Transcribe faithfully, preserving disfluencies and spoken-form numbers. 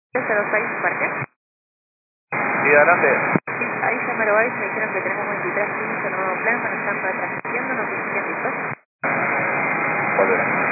cero seis Parque. Sí, adelante. Sí, ahí ya me lo vais, me dijeron que tenemos veintitrés quince nuevo plan, manejando, transmitiendo, no sé si listos. Volverá.